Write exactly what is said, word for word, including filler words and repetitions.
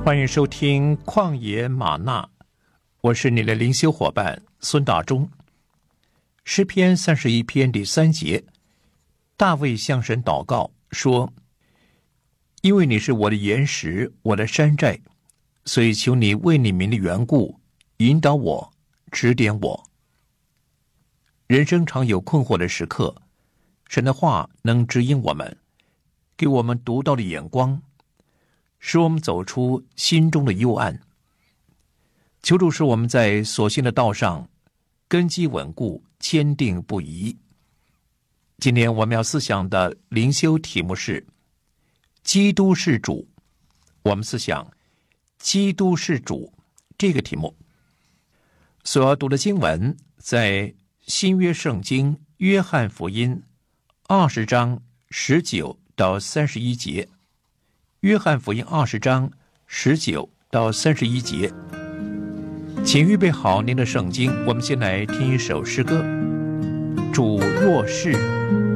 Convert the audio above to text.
欢迎收听旷野玛纳，我是你的灵修伙伴孙大中。诗篇三十一篇第三节，大卫向神祷告说：因为你是我的岩石，我的山寨，所以求你为你名的缘故引导我，指点我。人生常有困惑的时刻，神的话能指引我们，给我们独到的眼光，使我们走出心中的幽暗。求主使我们在所信的道上根基稳固，坚定不移。今天我们要思想的灵修题目是基督是主。我们思想基督是主这个题目。所要读的经文在新约圣经约翰福音二十章十九到三十一节。约翰福音二十章十九到三十一节，请预备好您的圣经，我们先来听一首诗歌。主若是